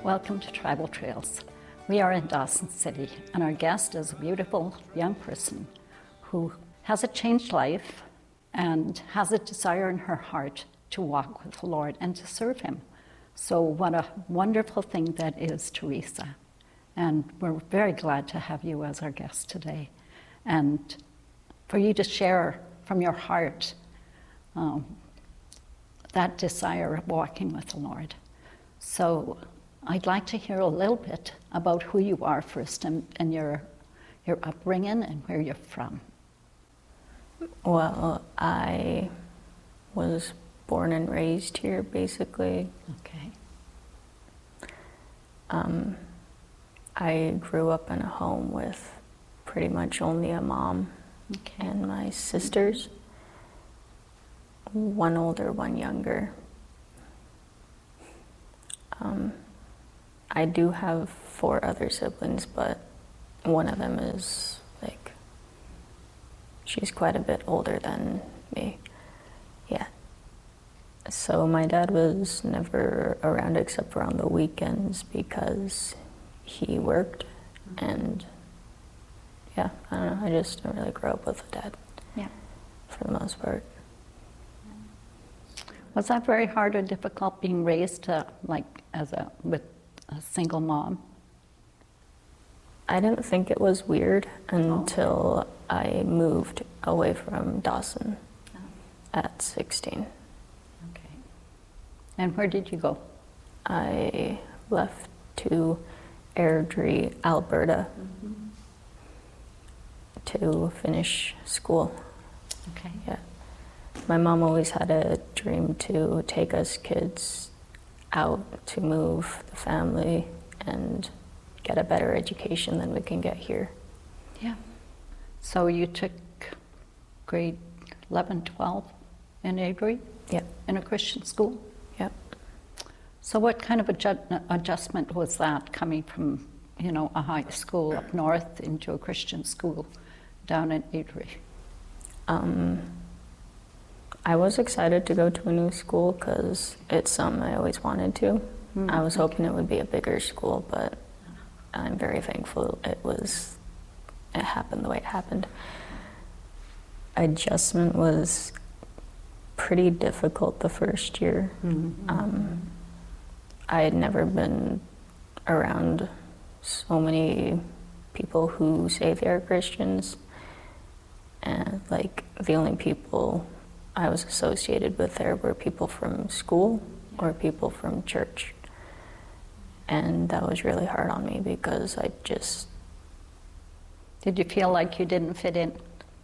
Welcome to Tribal Trails. We are in Dawson City, and our guest is a beautiful young person who has a changed life and has a desire in her heart to walk with the Lord and to serve Him. So what a wonderful thing that is, Teresa. And we're very glad to have you as our guest today, and for you to share from your heart that desire of walking with the Lord. So I'd like to hear a little bit about who you are first, and your upbringing and where you're from. Well, I was born and raised here, basically. Okay. I grew up in a home with pretty much only a mom Okay. and my sisters, one older, one younger. I do have 4 other siblings, but one of them is she's quite a bit older than me. Yeah. So my dad was never around except for on the weekends because he worked, and yeah, I don't know, I just didn't really grow up with a dad. Yeah. For the most part. Was that very hard or difficult being raised with a single mom? I didn't think it was weird until I moved away from Dawson at 16. Okay. And where did you go? I left to Airdrie, Alberta, to finish school. Okay. Yeah. My mom always had a dream to take us kids out to move the family and get a better education than we can get here. Yeah. So you took grade 11, 12 in Avery? Yeah. In a Christian school? Yeah. So what kind of adjustment was that, coming from, a high school up north into a Christian school down in Avery? I was excited to go to a new school because it's something I always wanted to. I was hoping it would be a bigger school, but I'm very thankful it happened the way it happened. Adjustment was pretty difficult the first year. I had never been around so many people who say they're Christians, and the only people I was associated with there were people from school or people from church. And that was really hard on me because I just... Did you feel like you didn't fit in?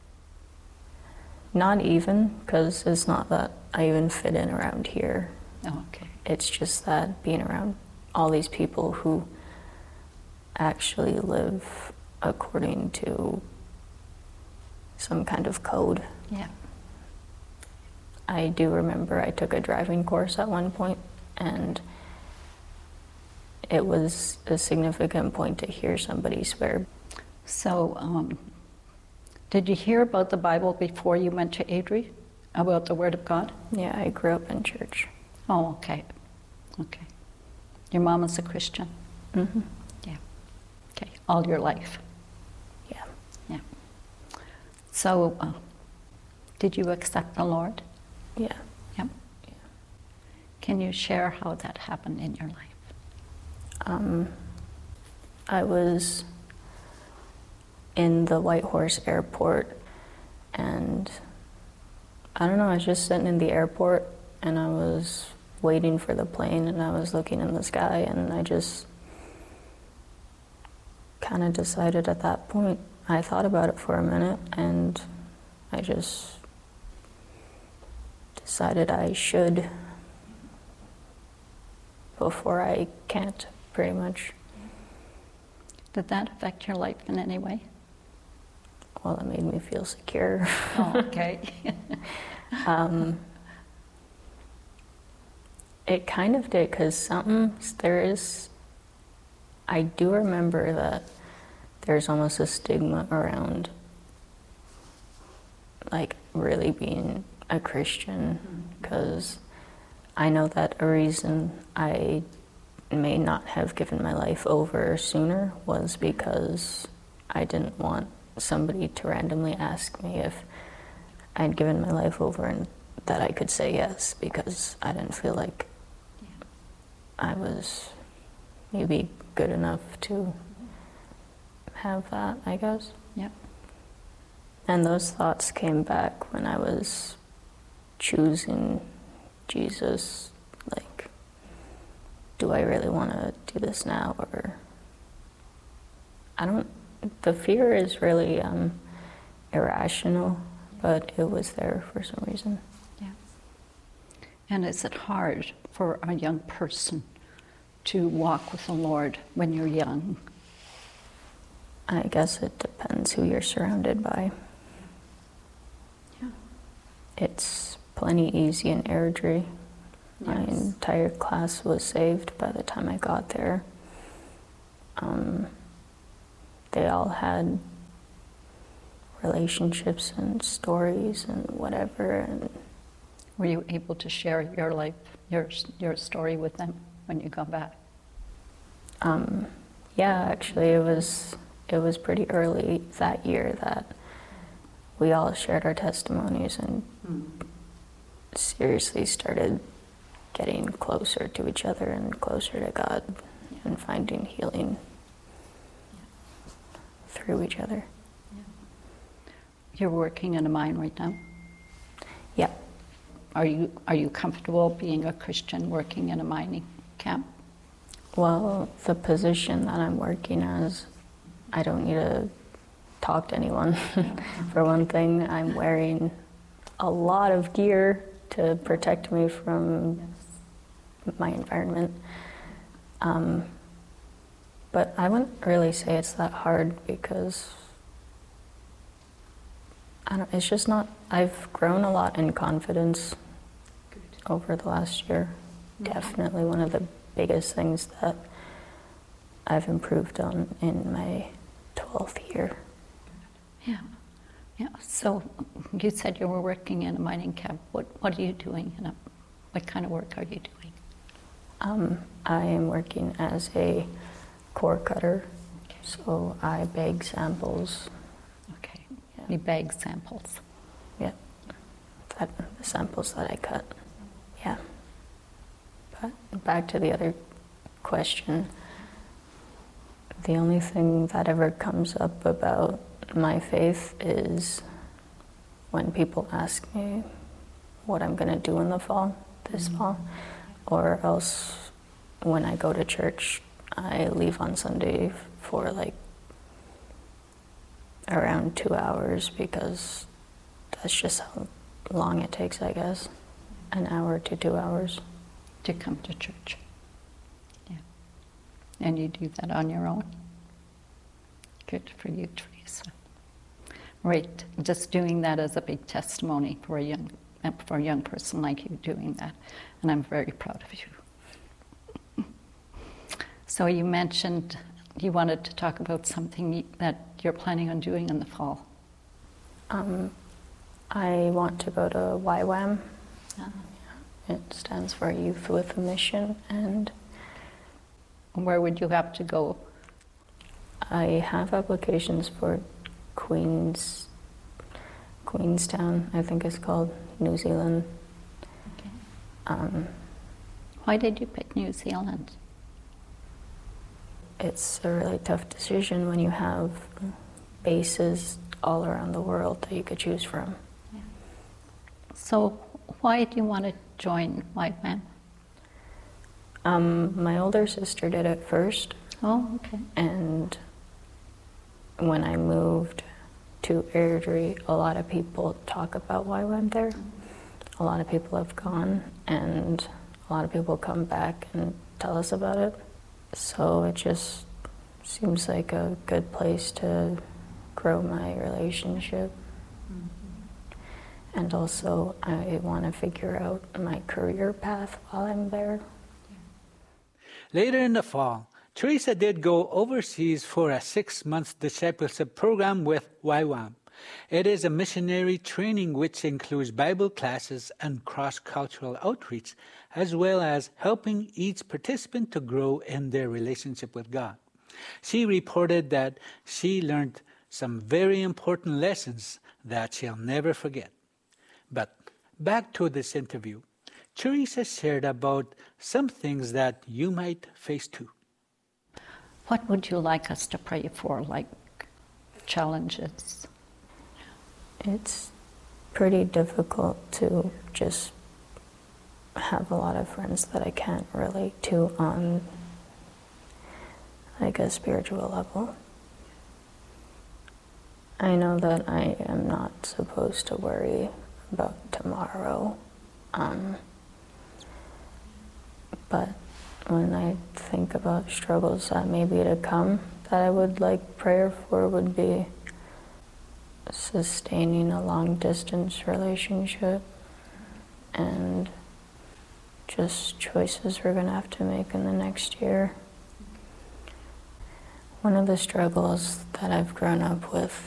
Not even, because it's not that I even fit in around here. Oh, okay. It's just that being around all these people who actually live according to some kind of code. Yeah. I do remember I took a driving course at one point, and it was a significant point to hear somebody swear. So, did you hear about the Bible before you went to Airdrie? About the Word of God? Yeah, I grew up in church. Oh, okay. Okay. Your mom is a Christian? Mm-hmm. Yeah. Okay. All your life? Yeah. Yeah. So, did you accept the Lord? Yeah. Yeah. Yeah. Can you share how that happened in your life? I was in the Whitehorse Airport, and I don't know, I was just sitting in the airport and I was waiting for the plane, and I was looking in the sky, and I just kind of decided at that point, I thought about it for a minute, and I just decided I should before I can't, pretty much. Did that affect your life in any way? Well, it made me feel secure. Oh, okay. It kind of did, because I do remember that there's almost a stigma around really being a Christian, because I know that a reason I may not have given my life over sooner was because I didn't want somebody to randomly ask me if I'd given my life over and that I could say yes, because I didn't feel like I was maybe good enough to have that, I guess. Yep. And those thoughts came back when I was choosing Jesus, like, do I really want to do this now, or the fear is really irrational, but it was there for some reason. Yeah. And is it hard for a young person to walk with the Lord when you're young? I guess it depends who you're surrounded by. Yeah. It's plenty easy in Airdrie. Yes. My entire class was saved by the time I got there. They all had relationships and stories and whatever. And were you able to share your life, your story with them when you got back? Yeah, actually, it was pretty early that year that we all shared our testimonies and seriously started getting closer to each other and closer to God and finding healing through each other. You're working in a mine right now? Yeah. Are you comfortable being a Christian working in a mining camp? Well, the position that I'm working as, I don't need to talk to anyone. For one thing, I'm wearing a lot of gear to protect me from my environment. But I wouldn't really say it's that hard because it's just not, I've grown a lot in confidence over the last year. Definitely one of the biggest things that I've improved on in my 12th year. Yeah. Yeah. So you said you were working in a mining camp. What are you doing? What kind of work are you doing? I am working as a core cutter. Okay. So I bag samples. Okay. Yeah. You bag samples. Yeah. The samples that I cut. Yeah. But back to the other question. The only thing that ever comes up about my faith is when people ask me what I'm going to do in the fall, this fall, or else when I go to church, I leave on Sunday for like around 2 hours because that's just how long it takes, I guess, an hour to 2 hours. To come to church. Yeah. And you do that on your own? Good for you, Teresa. Right, just doing that as a big testimony for a young person like you doing that, and I'm very proud of you. So you mentioned you wanted to talk about something that you're planning on doing in the fall. I want to go to YWAM. It stands for Youth with a Mission, and where would you have to go? I have applications for Queenstown, I think it's called, New Zealand. Okay. Why did you pick New Zealand? It's a really tough decision when you have bases all around the world that you could choose from. Yeah. So why do you want to join YWAM? My older sister did it first. Oh, okay. And when I moved to Airdrie, a lot of people talk about YWAM there. A lot of people have gone, and a lot of people come back and tell us about it. So it just seems like a good place to grow my relationship. And also, I want to figure out my career path while I'm there. Later in the fall, Teresa did go overseas for a 6-month discipleship program with YWAM. It is a missionary training which includes Bible classes and cross-cultural outreach as well as helping each participant to grow in their relationship with God. She reported that she learned some very important lessons that she'll never forget. But back to this interview, Teresa shared about some things that you might face too. What would you like us to pray for, like challenges? It's pretty difficult to just have a lot of friends that I can't relate to on like a spiritual level. I know that I am not supposed to worry about tomorrow, but when I think about struggles that may be to come, that I would like prayer for would be sustaining a long-distance relationship and just choices we're going to have to make in the next year. One of the struggles that I've grown up with